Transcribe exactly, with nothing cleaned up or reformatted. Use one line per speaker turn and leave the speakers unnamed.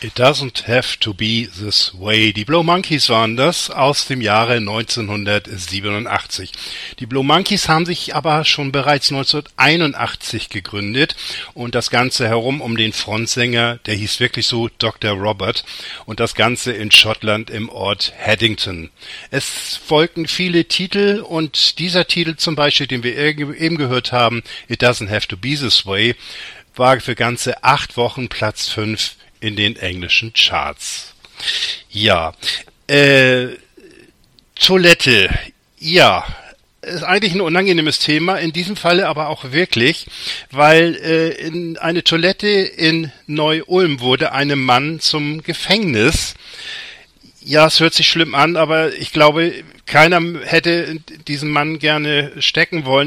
It doesn't have to be this way. Die Blow Monkeys waren das aus dem Jahre neunzehnhundertsiebenundachtzig. Die Blow Monkeys haben sich aber schon bereits neunzehnhunderteinundachtzig gegründet und das Ganze herum um den Frontsänger, der hieß wirklich so Doktor Robert, und das Ganze in Schottland im Ort Haddington. Es folgten viele Titel und dieser Titel zum Beispiel, den wir eben gehört haben, It doesn't have to be this way, war für ganze acht Wochen Platz fünf in den englischen Charts. Ja, äh, Toilette, ja, ist eigentlich ein unangenehmes Thema, in diesem Falle aber auch wirklich, weil äh, in eine Toilette in Neu-Ulm wurde einem Mann zum Gefängnis. Ja, es hört sich schlimm an, aber ich glaube, keiner hätte diesen Mann gerne stecken wollen.